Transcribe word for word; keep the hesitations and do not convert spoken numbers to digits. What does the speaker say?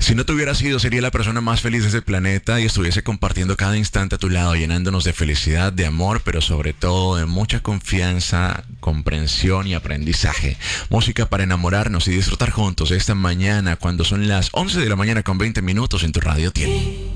Si no te hubiera sido, sería la persona más feliz de este planeta y estuviese compartiendo cada instante a tu lado, llenándonos de felicidad, de amor, pero sobre todo de mucha confianza, comprensión y aprendizaje. Música para enamorarnos y disfrutar juntos esta mañana cuando son las once de la mañana con veinte minutos en tu radio Tiempo.